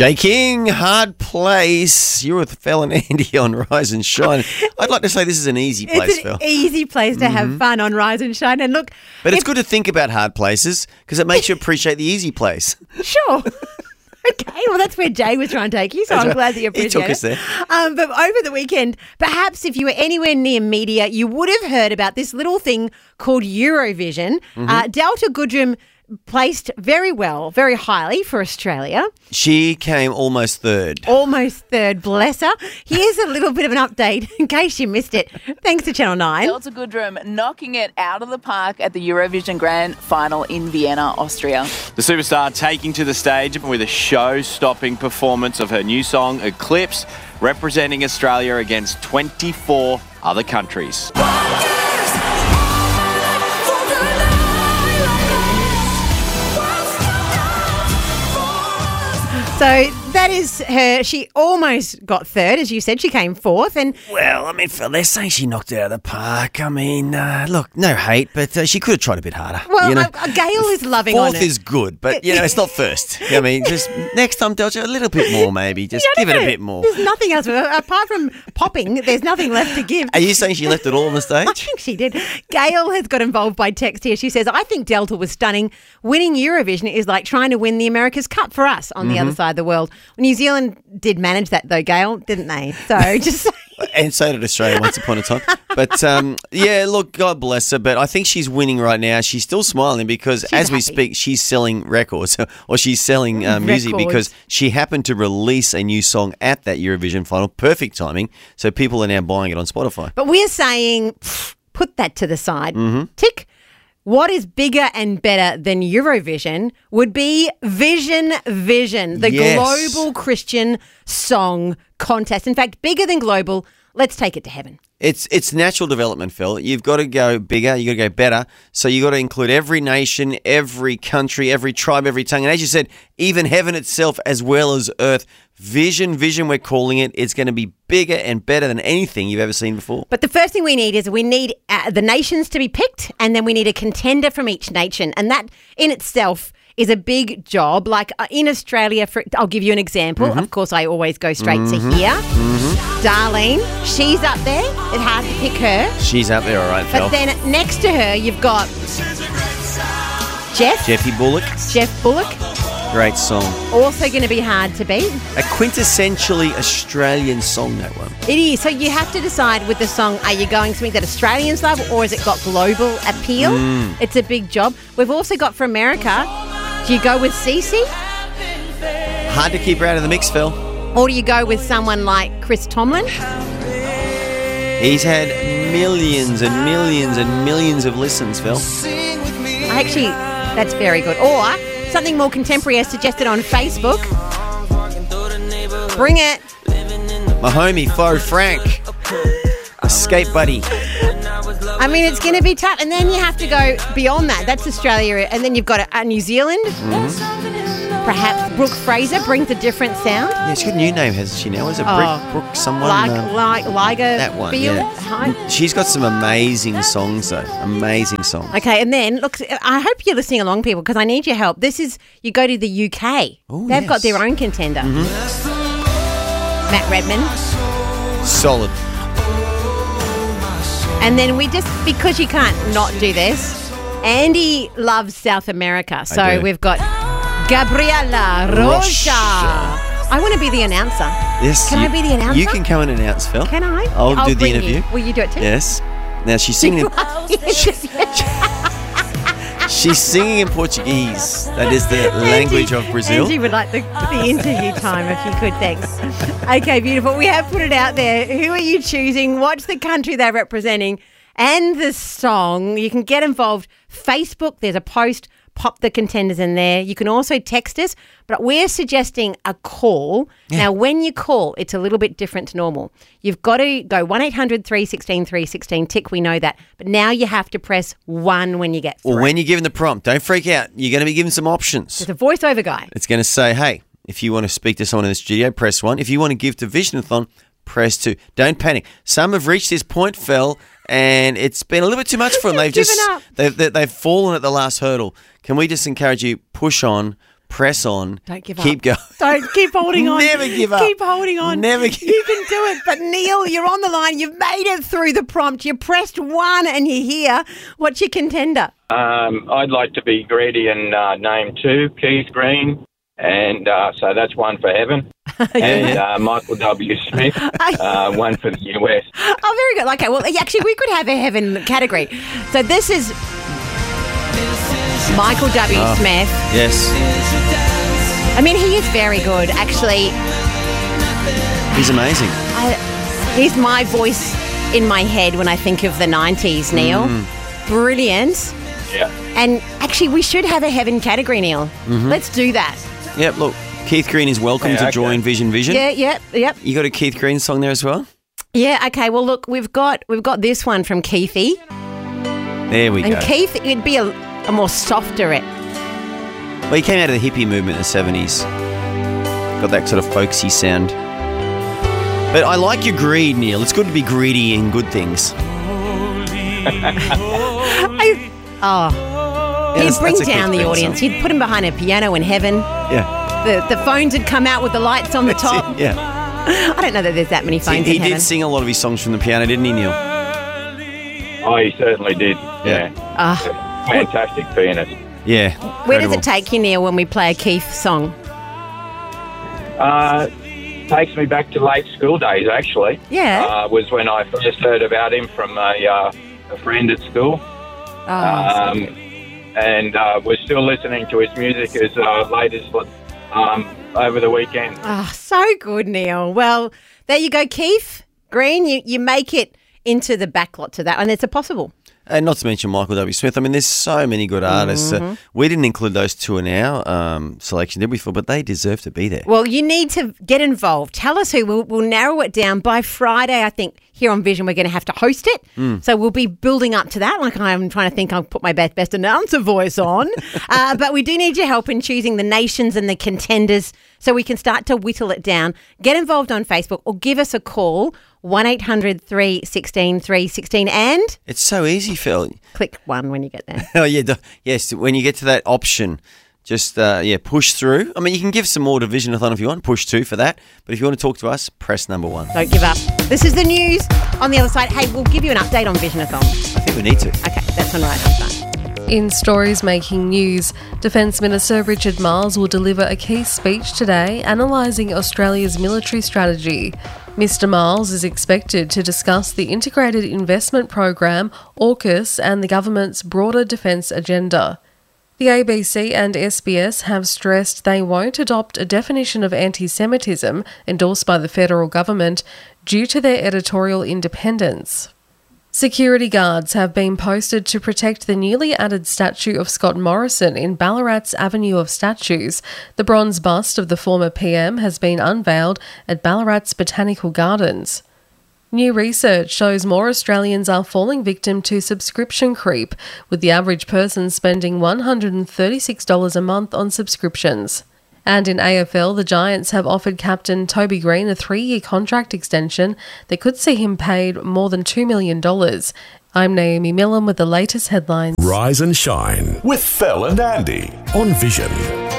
Jay King, Hard Place. You're with Phil and Andy on Rise and Shine. I'd like to say this is an easy place, Phil. It's an easy place to have fun on Rise and Shine. And look, But it's good to think about hard places because it makes you appreciate the easy place. Sure. Okay, well, that's where Jay was trying to take you, so I'm glad that you appreciate it. He took us there. But over the weekend, perhaps if you were anywhere near media, you would have heard about this little thing called Eurovision. Delta Goodrem placed very well, very highly for Australia. She came almost third. Almost third, bless her. Here's a little bit of an update in case you missed it. Thanks to Channel 9. Delta Goodrem knocking it out of the park at the Eurovision Grand Final in Vienna, Austria. The superstar taking to the stage with a show-stopping performance of her new song, Eclipse, representing Australia against 24 other countries. So that is her. She almost got third, as you said. She came fourth. And Well, I mean, Phil, they're saying she knocked it out of the park. I mean, look, no hate, but she could have tried a bit harder. well, you know? Gail is loving on Fourth it. is good, but, it's not first. I mean, just next time, Delta, a little bit more maybe. Just give it a bit more. There's nothing else. Apart from popping, there's nothing left to give. Are you saying she left it all on the I stage? think she did. Gail has got involved by text here. She says, I think Delta was stunning. Winning Eurovision is like trying to win the America's Cup for us on the other side of the world. New Zealand did manage that though, Gail, didn't they? So just And so did Australia once upon a time. But, look, God bless her. But I think she's winning right now. She's still smiling because as we happy. speak, she's selling records or she's selling music Records. because she happened to release a new song at that Eurovision final. Perfect timing. So people are now buying it on Spotify. But we're saying, put that to the side. Mm-hmm. Tick. What is bigger and better than Eurovision would be Vision, the Yes. global Christian song contest. In fact, bigger than global. Let's take it to heaven. It's natural development, Phil. You've got to go bigger. You've got to go better. So you've got to include every nation, every country, every tribe, every tongue. And as you said, even heaven itself as well as earth. Vision, we're calling it. It's going to be bigger and better than anything you've ever seen before. But the first thing we need is the nations to be picked, and then we need a contender from each nation. And that in itself is a big job. Like in Australia, I'll give you an example. Of course, I always go straight to here. Darlene, she's up there. It's hard to pick her. She's up there, all right, Phil. But then next to her, you've got Jeff Bullock. Great song. Also going to be hard to beat. A quintessentially Australian song, that one. It is. So you have to decide with the song, are you going something that Australians love or has it got global appeal? It's a big job. We've also got for America, do you go with Cece Hard to keep her out of the mix, Phil. or do you go with someone like Chris Tomlin? He's had millions and millions and millions of listens, Phil. Actually, that's very good. Or something more contemporary as suggested on Facebook. Bring it. My homie, Fo Frank. Escape Buddy. I mean, it's going to be tough. And then you have to go beyond that. That's Australia. And then you've got New Zealand. Perhaps Brooke Fraser brings a different sound. Yeah, she's got a new name, hasn't she now? Is it Brooke someone? Liger that one, Field? yeah. She's got some amazing songs, though. Amazing songs. Okay, and then, look, I hope you're listening along, people, because I need your help. You go to the UK. Ooh, They've got yes. their own contender. Matt Redman. Solid. And then because you can't not do this, Andy loves South America. So do. we've got Gabriela Rocha. I want to be the announcer. Yes. Can I be the announcer? You can come and announce, Phil. Can I? I'll do the bring interview. you. Will you do it too? Yes. Now she's singing. She's singing in Portuguese. That is the language of Brazil. Angie would like the interview time if you could, thanks. Okay, beautiful. We have put it out there. Who are you choosing? What's the country they're representing? And the song. You can get involved. Facebook, there's a post. Pop the contenders in there. You can also text us, but we're suggesting a call. Yeah. Now, when you call, it's a little bit different to normal. You've got to go 1-800-316-316. Tick, we know that. But now you have to press 1 when you get through. Or when you're given the prompt, don't freak out. You're going to be given some options. There's a voiceover guy. It's going to say, hey, if you want to speak to someone in the studio, press 1. If you want to give to Visionathon, press 2. Don't panic. Some have reached this point, Phil, and it's been a little bit too much for them. They've given up. They've fallen at the last hurdle. Can we just encourage you, push on, press on. Don't give up. Keep going. Don't keep holding on. Never give up. Keep holding on. Never give You can do it. But Neil, you're on the line. You've made it through the prompt. You pressed 1 and you're here. What's your contender? I'd like to be greedy and name 2, Keith Green, and so that's 1 for heaven, and Michael W. Smith, 1 for the US. Oh, very good. Okay, well, actually, we could have a heaven category. So this is Michael W. Smith. Yes. I mean, he is very good, actually. He's amazing. He's my voice in my head when I think of the 90s, Neil. Brilliant. Yeah. And actually, we should have a heaven category, Neil. Let's do that. Yep, look, Keith Green is welcome to join Vision. Yeah, yep. You got a Keith Green song there as well? Yeah, okay. Well, look, we've got this one from Keithy. There we go. And Keith, it'd be a more softer Well, he came out of the hippie movement in the 70s. Got that sort of folksy sound. But I like your greed, Neil. It's good to be greedy in good things. He'd bring down the audience. He'd put him behind a piano in heaven. Yeah. The phones would come out with the lights on the top. Yeah. I don't know that there's that many phones He in heaven. did sing a lot of his songs from the piano, didn't he, Neil? Oh, he certainly did. Yeah. Fantastic pianist. Yeah. Where does it take you, Neil, when we play a Keith song? Takes me back to late school days, actually. Yeah. Was when I first heard about him from a friend at school. And was still listening to his music as late as over the weekend. Oh, so good, Neil. Well, there you go, Keith Green. You make it into the backlot to that, and it's a possible. And not to mention Michael W. Smith. I mean, there's so many good artists. We didn't include those 2 in our selection, did we, Phil? But they deserve to be there. Well, you need to get involved. Tell us who. We'll narrow it down by Friday. I think here on Vision we're going to have to host it. So we'll be building up to that. Like I'm trying to think I'll put my best announcer voice on. But we do need your help in choosing the nations and the contenders so we can start to whittle it down. Get involved on Facebook or give us a call. 1-800-316-316 and... It's so easy, Phil. Click 1 when you get there. Oh, yeah. Yes, when you get to that option, just, push through. I mean, you can give some more to Vision-a-thon if you want. Push 2 for that. But if you want to talk to us, press number 1. Don't give up. This is the news on the other side. Hey, we'll give you an update on Vision-a-thon. I think we need to. Okay, that's on right after. In stories making news, Defence Minister Richard Marles will deliver a key speech today analysing Australia's military strategy. Mr Marles is expected to discuss the Integrated Investment Program, AUKUS, and the government's broader defence agenda. The ABC and SBS have stressed they won't adopt a definition of anti-Semitism endorsed by the federal government due to their editorial independence. Security guards have been posted to protect the newly added statue of Scott Morrison in Ballarat's Avenue of Statues. The bronze bust of the former PM has been unveiled at Ballarat's Botanical Gardens. New research shows more Australians are falling victim to subscription creep, with the average person spending $136 a month on subscriptions. And in AFL, the Giants have offered captain Toby Green a 3-year contract extension that could see him paid more than $2 million. I'm Naomi Millam with the latest headlines. Rise and shine with Phil and Andy on Vision.